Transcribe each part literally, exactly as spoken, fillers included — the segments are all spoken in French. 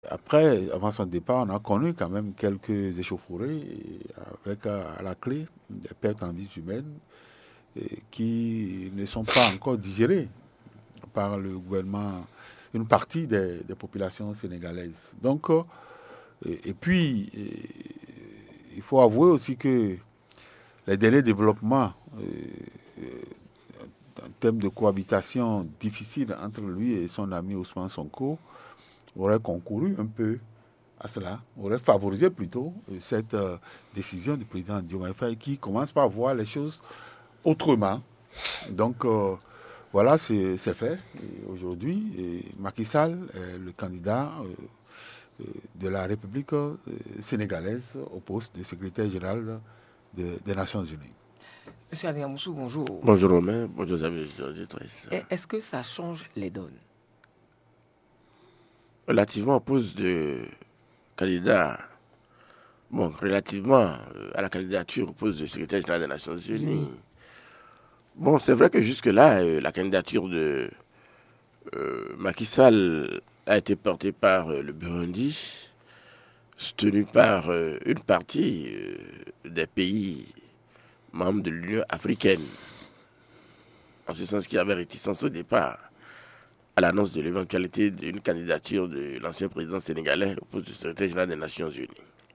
après, avant son départ, on a connu quand même quelques échauffourées avec à la clé des pertes en vies humaines qui ne sont pas encore digérées par le gouvernement, une partie des, des populations sénégalaises. Donc, euh, et, et, puis, et, il faut avouer aussi que les derniers développements euh, en termes de cohabitation difficile entre lui et son ami Ousmane Sonko auraient concouru un peu à cela, auraient favorisé plutôt cette euh, décision du président Diomaye Faye qui commence par voir les choses autrement. Donc, euh, voilà, c'est fait. Aujourd'hui, Macky Sall est le candidat euh, de la République euh, sénégalaise au poste de secrétaire général de, des Nations Unies. Monsieur Adrien Moussou, bonjour. Bonjour Romain, bonjour amis auditrices. Est-ce que ça change les donnes? Relativement au poste de candidat, bon, relativement à la candidature au poste de secrétaire général des Nations Unies, bon, c'est vrai que jusque-là, la candidature de euh, Macky Sall a été portée par euh, le Burundi, soutenue par euh, une partie euh, des pays membres de l'Union africaine. En ce sens qu'il y avait réticence au départ à l'annonce de l'éventualité d'une candidature de l'ancien président sénégalais au poste de secrétaire général des Nations Unies.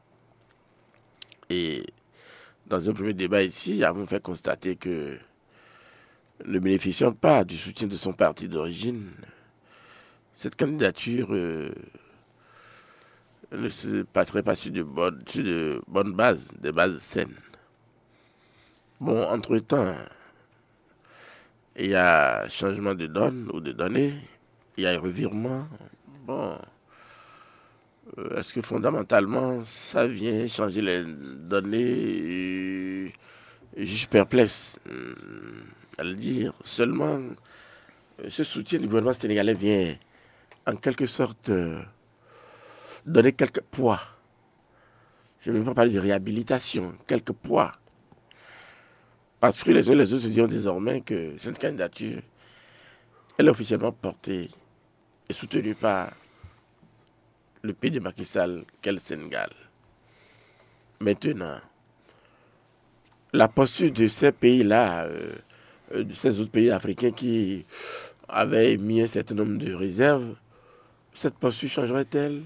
Et dans un premier débat ici, nous avons fait constater que, ne bénéficiant pas du soutien de son parti d'origine, cette candidature euh, ne se passerait pas sur de bonnes, sur de bonnes bases, des bases saines. Bon, entre-temps, il y a changement de donne ou de données, il y a un revirement. Bon, euh, est-ce que fondamentalement, ça vient changer les données? Je suis perplexe euh, à le dire. Seulement, ce soutien du gouvernement sénégalais vient en quelque sorte euh, donner quelques poids. Je ne vais pas parler de réhabilitation, quelques poids. Parce que les uns et les autres se disent désormais que cette candidature, elle est officiellement portée et soutenue par le pays de Macky Sall, qu'est le Sénégal. Maintenant, la posture de ces pays-là, euh, de ces autres pays africains qui avaient mis un certain nombre de réserves, cette posture changerait-elle?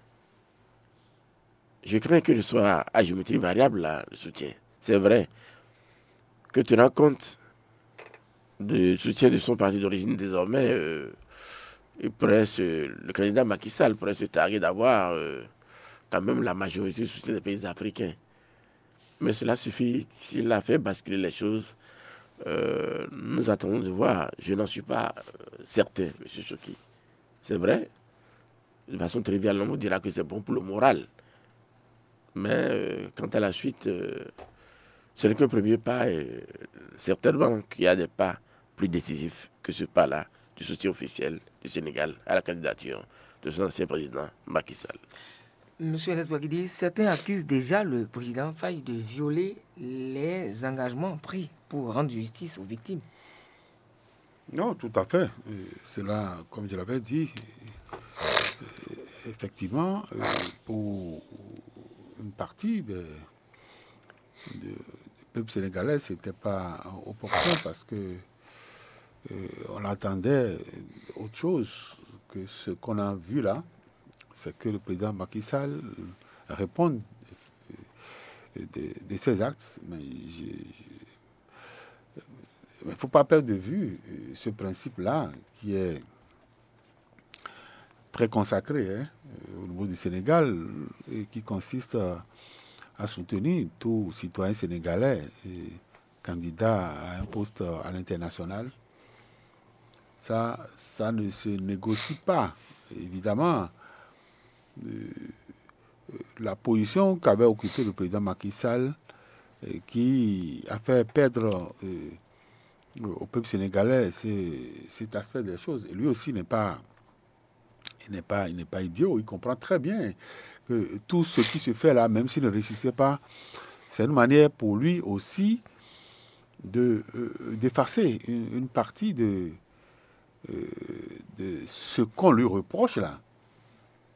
Je crains que ce soit à géométrie variable là, le soutien. C'est vrai que tenant compte du soutien de son parti d'origine désormais, euh, il pourrait se, le candidat Macky Sall pourrait se targuer d'avoir euh, quand même la majorité du soutien des pays africains. Mais cela suffit s'il a fait basculer les choses. Euh, nous attendons de voir. Je n'en suis pas euh, certain, M. Choki. C'est vrai, de façon triviale, on vous dira que c'est bon pour le moral. Mais euh, quant à la suite, euh, ce n'est qu'un premier pas et euh, certainement qu'il y a des pas plus décisifs que ce pas-là du soutien officiel du Sénégal à la candidature de son ancien président Macky Sall. Monsieur Enes Ouaguidi, certains accusent déjà le président Faye de violer les engagements pris pour rendre justice aux victimes. Non, tout à fait. Cela, comme je l'avais dit, effectivement, pour une partie de, de, du peuple sénégalais, ce n'était pas opportun parce que euh, on attendait autre chose que ce qu'on a vu là, c'est que le président Macky Sall réponde de, de, de ses actes. Mais il ne faut pas perdre de vue ce principe-là qui est très consacré hein, au niveau du Sénégal et qui consiste à, à soutenir tout citoyen sénégalais et candidat à un poste à l'international. Ça, ça ne se négocie pas. Évidemment, euh, la position qu'avait occupée le président Macky Sall, euh, qui a fait perdre euh, au peuple sénégalais cet aspect des choses. Et lui aussi n'est pas, il n'est pas, il n'est pas idiot. Il comprend très bien que tout ce qui se fait là, même s'il ne réussissait pas, c'est une manière pour lui aussi de euh, d'effacer une, une partie de, euh, de ce qu'on lui reproche là.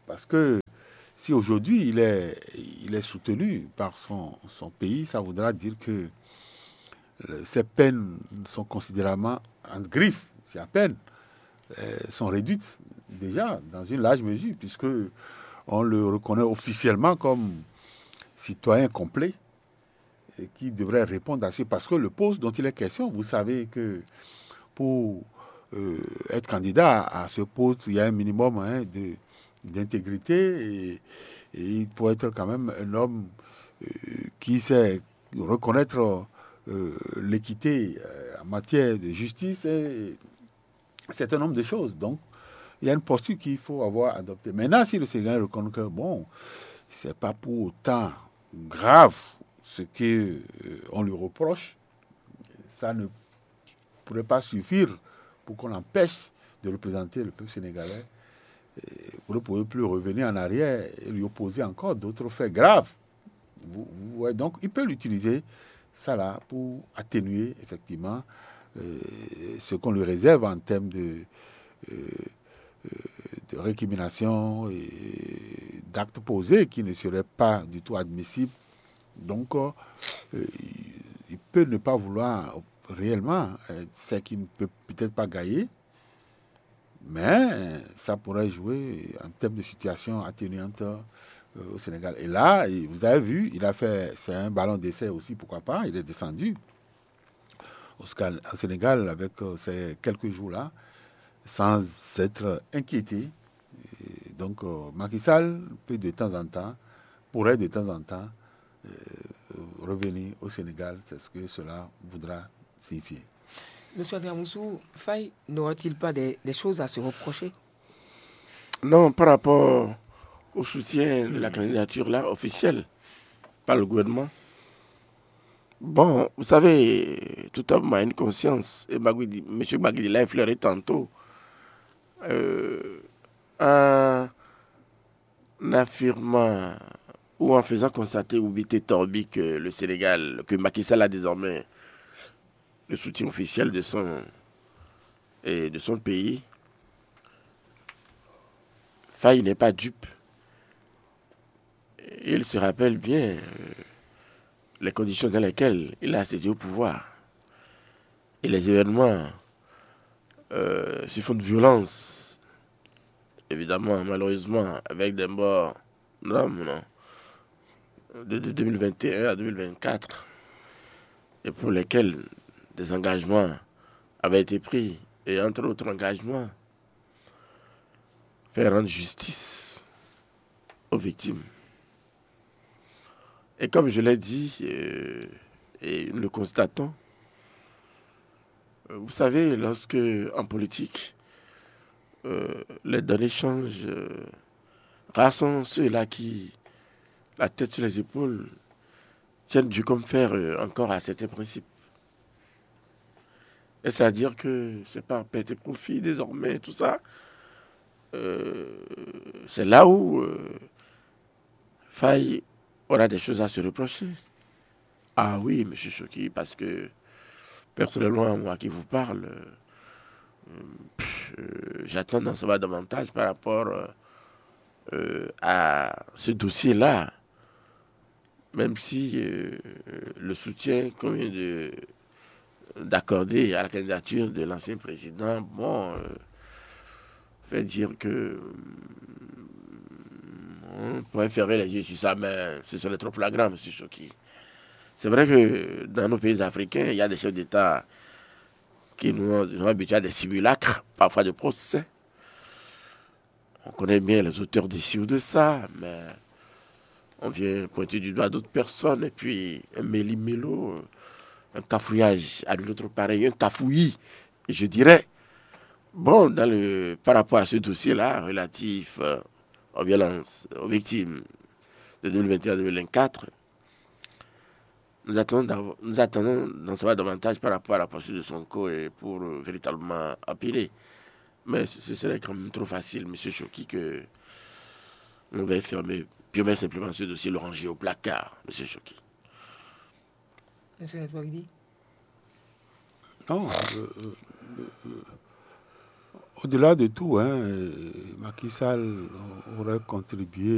Parce que si aujourd'hui il est, il est soutenu par son, son pays, ça voudra dire que euh, ses peines sont considérablement en griffe, c'est à peine, euh, sont réduites déjà dans une large mesure, puisque on le reconnaît officiellement comme citoyen complet et qui devrait répondre à ce, parce que le poste dont il est question, vous savez que pour euh, être candidat à ce poste, il y a un minimum hein, de, d'intégrité et, et il faut être quand même un homme euh, qui sait reconnaître euh, l'équité euh, en matière de justice et un certain nombre de choses. Donc, il y a une posture qu'il faut avoir adoptée. Maintenant, si le Sénégal reconnaît que, bon, c'est pas pour autant grave ce qu'on euh, lui reproche, ça ne pourrait pas suffire pour qu'on empêche de représenter le peuple sénégalais. Et vous ne pouvez plus revenir en arrière et lui opposer encore d'autres faits graves. Vous, vous, ouais, donc, il peut l'utiliser, ça là, pour atténuer effectivement euh, ce qu'on lui réserve en termes de, euh, de récrimination et d'actes posés qui ne seraient pas du tout admissibles. Donc, euh, il peut ne pas vouloir réellement, euh, c'est qu'il ne peut peut-être pas gagner, mais ça pourrait jouer en termes de situation atténuante euh, au Sénégal. Et là, vous avez vu, il a fait, c'est un ballon d'essai aussi, pourquoi pas, il est descendu au, au Sénégal avec euh, ces quelques jours-là, sans être inquiété. Et donc, euh, Macky Sall peut de temps en temps, pourrait de temps en temps euh, revenir au Sénégal, c'est ce que cela voudra signifier. Monsieur Adramoussou, Faye n'aura-t-il pas des, des choses à se reprocher? Non, par rapport au soutien de la candidature là, officielle, par le gouvernement. Bon, vous savez, tout homme a une conscience. Et Bagui, M. Bagui l'a effleuré tantôt. Euh, en affirmant ou en faisant constater ou vite Torbi que le Sénégal, que Macky Sall a désormais le soutien officiel de son, et de son pays, Faye n'est pas dupe. Il se rappelle bien euh, les conditions dans lesquelles il a accédé au pouvoir. Et les événements euh, se font de violence, évidemment, malheureusement, avec des morts d'hommes, non, de, de deux mille vingt et un à deux mille vingt-quatre, et pour lesquels des engagements avaient été pris, et entre autres engagements, faire rendre justice aux victimes. Et comme je l'ai dit, euh, et nous le constatons, vous savez, lorsque en politique, euh, les données changent, euh, rares sont ceux-là qui, la tête sur les épaules, tiennent du comme faire euh, encore à certains principes. Et c'est-à-dire que c'est pas perte et profit désormais, tout ça. Euh, c'est là où euh, Faye aura des choses à se reprocher. Ah oui, M. Choki, parce que personnellement, moi qui vous parle, euh, euh, j'attends d'en savoir davantage par rapport euh, euh, à ce dossier-là. Même si euh, le soutien qu'on vient de, d'accorder à la candidature de l'ancien président, bon, euh, fait dire que on pourrait fermer les yeux sur ça, mais ce serait trop flagrant, M. Choki. C'est vrai que dans nos pays africains, il y a des chefs d'État qui nous ont, nous ont habitués à des simulacres, parfois de procès. On connaît bien les auteurs d'ici ou de ça, mais on vient pointer du doigt d'autres personnes, et puis un méli-mélo, un cafouillage à l'autre pareil, un cafouillis, je dirais. Bon, dans le, par rapport à ce dossier-là, relatif euh, aux violences, aux victimes de deux mille vingt et un à deux mille vingt-quatre, nous attendons, nous attendons d'en savoir davantage par rapport à la poursuite de Sonko et pour euh, véritablement appeler. Mais ce serait quand même trop facile, M. Choki, que on va fermer purement simplement ce dossier, le ranger au placard, M. Choki. M. Nesbagdi. Non, euh, euh, euh, Au-delà de tout, hein, Macky Sall aurait contribué